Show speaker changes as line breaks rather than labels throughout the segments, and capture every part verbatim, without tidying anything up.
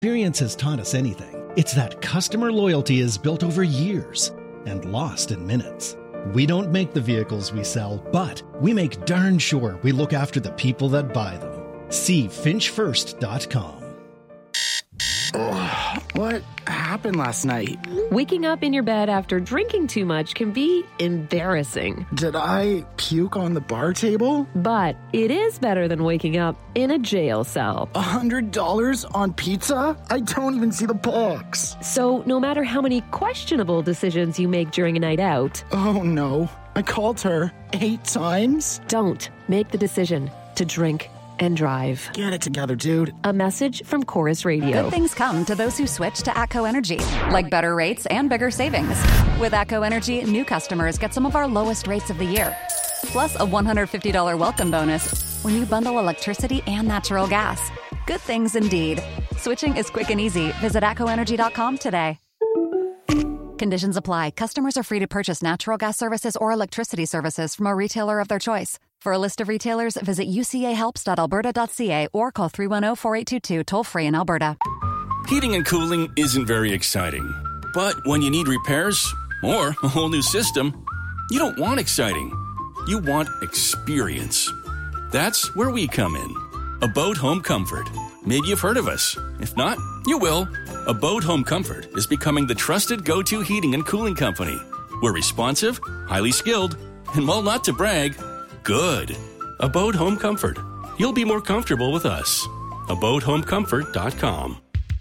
experience has taught us anything, it's that customer loyalty is built over years and lost in minutes. We don't make the vehicles we sell, but we make darn sure we look after the people that buy them. See finch first dot com.
Oh, what happened last night?
Waking up in your bed after drinking too much can be embarrassing.
Did I puke on the bar table?
But it is better than waking up in a jail cell.
A hundred dollars on pizza? I don't even see the box.
So no matter how many questionable decisions you make during a night out...
Oh no, I called her eight times?
Don't make the decision to drink and drive.
Get it together, dude.
A message from Chorus Radio.
Good things come to those who switch to ATCO Energy, like better rates and bigger savings. With ATCO Energy, new customers get some of our lowest rates of the year, plus a one hundred fifty dollars welcome bonus when you bundle electricity and natural gas. Good things indeed. Switching is quick and easy. Visit atco energy dot com today. Conditions apply. Customers are free to purchase natural gas services or electricity services from a retailer of their choice. For a list of retailers, visit u c a helps dot alberta dot c a or call three one zero, four eight two two toll-free in Alberta.
Heating and cooling isn't very exciting. But when you need repairs or a whole new system, you don't want exciting. You want experience. That's where we come in. Abode Home Comfort. Maybe you've heard of us. If not, you will. Abode Home Comfort is becoming the trusted go-to heating and cooling company. We're responsive, highly skilled, and while not to brag, good. Abode Home Comfort. You'll be more comfortable with us. abode home comfort dot com.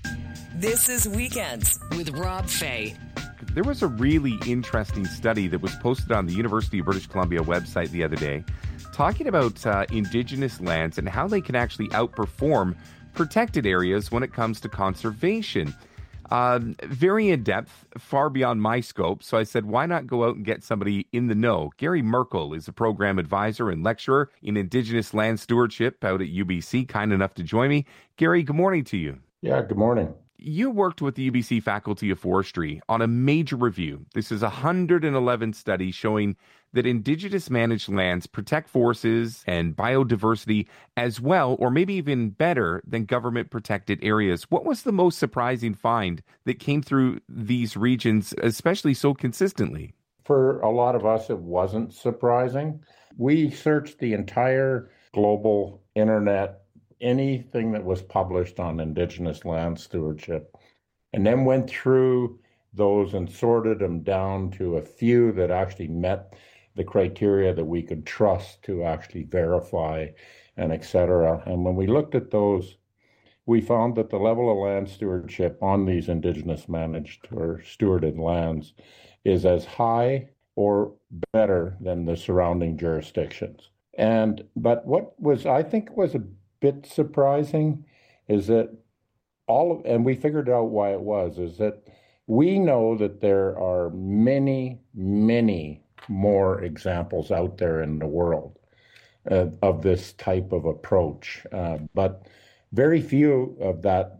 This is Weekends with Rob Fay.
There was a really interesting study that was posted on the University of British Columbia website the other day talking about uh, Indigenous lands and how they can actually outperform protected areas when it comes to conservation. Um, very in-depth, far beyond my scope, so I said, why not go out and get somebody in the know? Gary Merkel is a program advisor and lecturer in Indigenous land stewardship out at U B C, kind enough to join me. Gary, good morning to you.
Yeah, good morning.
You worked with the U B C Faculty of Forestry on a major review. This is a one hundred eleven study showing that Indigenous managed lands protect forests and biodiversity as well, or maybe even better than government protected areas. What was the most surprising find that came through these regions, especially so consistently?
For a lot of us, it wasn't surprising. We searched the entire global internet, anything that was published on Indigenous land stewardship, and then went through those and sorted them down to a few that actually met the criteria that we could trust to actually verify and et cetera. And when we looked at those, we found that the level of land stewardship on these Indigenous managed or stewarded lands is as high or better than the surrounding jurisdictions. And but what was, I think, was a bit surprising is that all of, and we figured out why it was, is that we know that there are many, many more examples out there in the world uh, of this type of approach. Uh, but very few of that,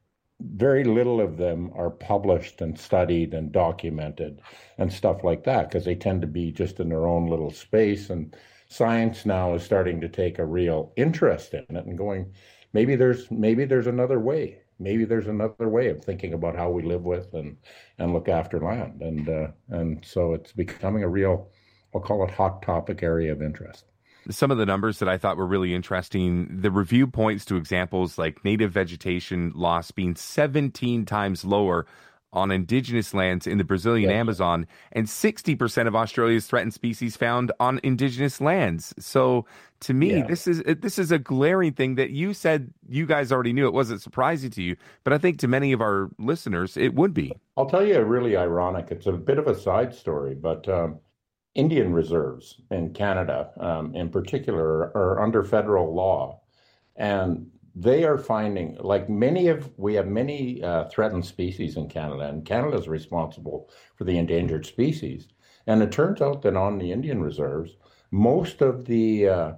very little of them are published and studied and documented and stuff like that, because they tend to be just in their own little space. And science now is starting to take a real interest in it and going, maybe there's maybe there's another way. Maybe there's another way of thinking about how we live with and, and look after land. And uh, and so it's becoming a real, I'll call it hot topic area of interest.
Some of the numbers that I thought were really interesting, the review points to examples like native vegetation loss being seventeen times lower on Indigenous lands in the Brazilian yes. Amazon, and sixty percent of Australia's threatened species found on Indigenous lands. So to me, yeah. this is this is a glaring thing that you said you guys already knew. It wasn't surprising to you, but I think to many of our listeners, it would be.
I'll tell you a really ironic, it's a bit of a side story, but um, Indian reserves in Canada um, in particular are under federal law. And they are finding, like many of, we have many uh, threatened species in Canada, and Canada is responsible for the endangered species. And it turns out that on the Indian reserves, most of the, uh,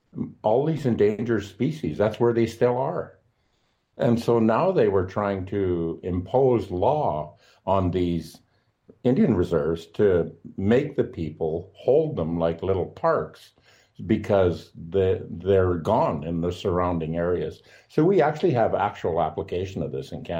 all these endangered species, that's where they still are. And so now they were trying to impose law on these Indian reserves to make the people hold them like little parks, because the, they're gone in the surrounding areas. So we actually have actual application of this in Canada.